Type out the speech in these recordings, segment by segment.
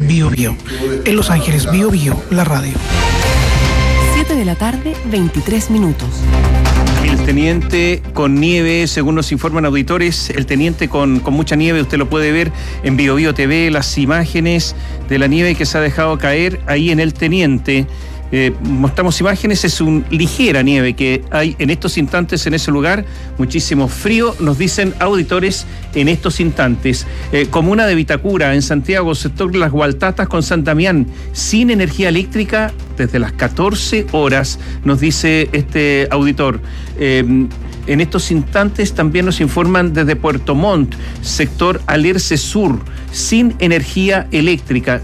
Bio Bio. En Los Ángeles, Bio Bio, la radio. 7 de la tarde, 23 minutos. El teniente con nieve, según nos informan auditores, el teniente con mucha nieve, usted lo puede ver en Bio Bio TV, las imágenes de la nieve que se ha dejado caer ahí en el teniente. Mostramos imágenes, es una ligera nieve que hay en estos instantes en ese lugar, muchísimo frío, nos dicen auditores en estos instantes. Comuna de Vitacura, en Santiago, sector Las Gualtatas con San Damián, sin energía eléctrica desde las 14 horas, nos dice este auditor. En estos instantes también nos informan desde Puerto Montt, sector Alerce Sur, sin energía eléctrica.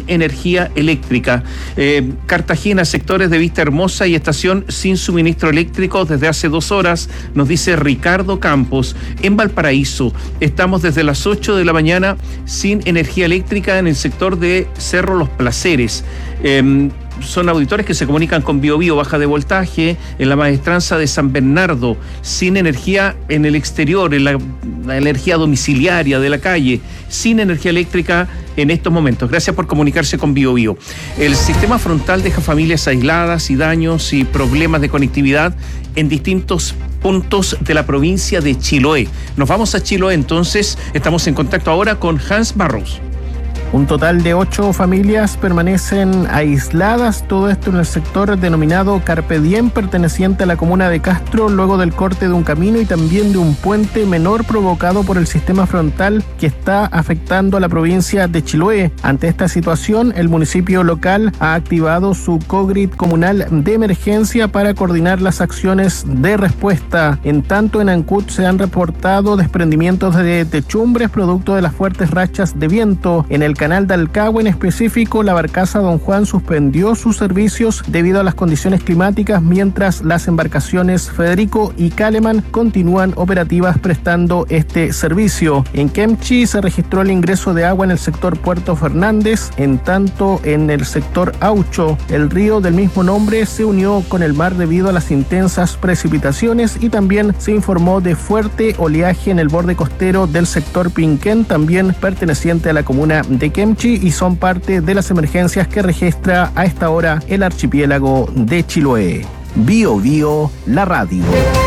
Cartagena, sectores de Vista Hermosa y Estación sin suministro eléctrico desde hace 2 horas, nos dice Ricardo Campos. En Valparaíso, estamos desde las 8 de la mañana sin energía eléctrica en el sector de Cerro Los Placeres. Son auditores que se comunican con Bio Bio, baja de voltaje en la maestranza de San Bernardo, sin energía en el exterior, en la energía domiciliaria de la calle, sin energía eléctrica en estos momentos. Gracias por comunicarse con Bio Bio. El sistema frontal deja familias aisladas y daños y problemas de conectividad en distintos puntos de la provincia de Chiloé. Nos vamos a Chiloé, entonces estamos en contacto ahora con Hans Barros. Un total de 8 familias permanecen aisladas, todo esto en el sector denominado Carpe Diem, perteneciente a la comuna de Castro, luego del corte de un camino y también de un puente menor provocado por el sistema frontal que está afectando a la provincia de Chiloé. Ante esta situación, el municipio local ha activado su COGRID comunal de emergencia para coordinar las acciones de respuesta. En tanto, en Ancud se han reportado desprendimientos de techumbres producto de las fuertes rachas de viento. En el canal de Alcagüe, en específico, la barcaza Don Juan suspendió sus servicios debido a las condiciones climáticas, mientras las embarcaciones Federico y Caleman continúan operativas prestando este servicio. En Kemchi se registró el ingreso de agua en el sector Puerto Fernández, en tanto en el sector Aucho, el río del mismo nombre se unió con el mar debido a las intensas precipitaciones y también se informó de fuerte oleaje en el borde costero del sector Pinquén, también perteneciente a la comuna de Kemchi, y son parte de las emergencias que registra a esta hora el archipiélago de Chiloé. Bio Bio, la radio.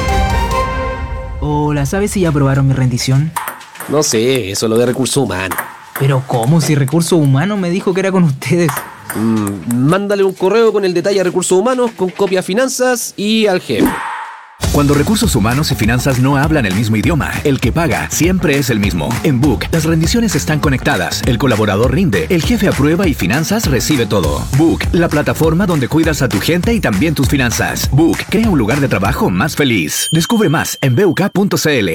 Hola, ¿sabes si ya aprobaron mi rendición? No sé, eso es lo de recursos humanos. Pero ¿cómo? Si Recursos Humanos me dijo que era con ustedes. Mándale un correo con el detalle a Recursos Humanos, con copia a Finanzas y al jefe. Cuando Recursos Humanos y Finanzas no hablan el mismo idioma, el que paga siempre es el mismo. En Book, las rendiciones están conectadas, el colaborador rinde, el jefe aprueba y Finanzas recibe todo. Book, la plataforma donde cuidas a tu gente y también tus finanzas. Book, crea un lugar de trabajo más feliz. Descubre más en buk.cl.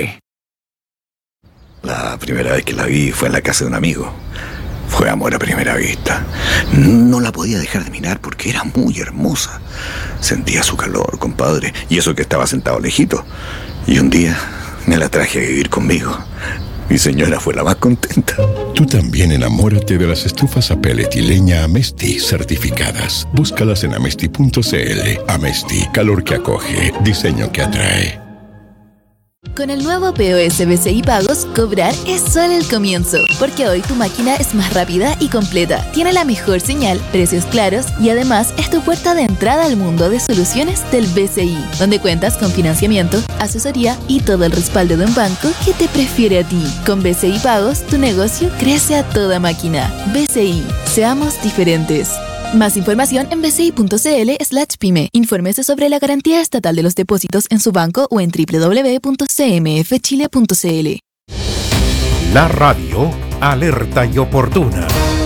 La primera vez que la vi fue en la casa de un amigo. Fue amor a primera vista. No la podía dejar de mirar porque era muy hermosa. Sentía su calor, compadre, y eso que estaba sentado lejito. Y un día me la traje a vivir conmigo. Mi señora fue la más contenta. Tú también enamórate de las estufas a pellet y leña Amesti certificadas. Búscalas en amesti.cl. Amesti, calor que acoge, diseño que atrae. Con el nuevo POS BCI Pagos, cobrar es solo el comienzo, porque hoy tu máquina es más rápida y completa, tiene la mejor señal, precios claros y además es tu puerta de entrada al mundo de soluciones del BCI, donde cuentas con financiamiento, asesoría y todo el respaldo de un banco que te prefiere a ti. Con BCI Pagos, tu negocio crece a toda máquina. BCI, seamos diferentes. Más información en bci.cl/pyme. Infórmese sobre la garantía estatal de los depósitos en su banco o en www.cmfchile.cl. La radio, alerta y oportuna.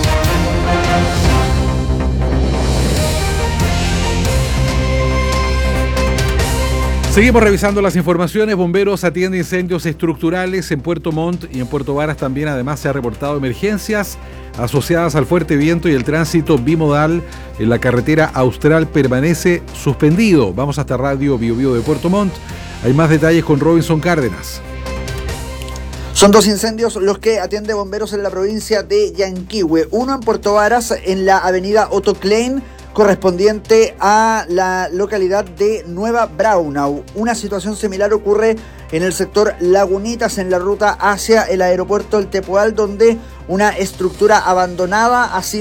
Seguimos revisando las informaciones. Bomberos atiende incendios estructurales en Puerto Montt y en Puerto Varas también. Además, se ha reportado emergencias asociadas al fuerte viento y el tránsito bimodal en la carretera austral permanece suspendido. Vamos hasta Radio Bio Bio de Puerto Montt. Hay más detalles con Robinson Cárdenas. Son 2 incendios los que atiende Bomberos en la provincia de Yanquihue. Uno en Puerto Varas, en la avenida Otto Klein, correspondiente a la localidad de Nueva Braunau. Una situación similar ocurre en el sector Lagunitas, en la ruta hacia el aeropuerto El Tepual, donde una estructura abandonada ha sido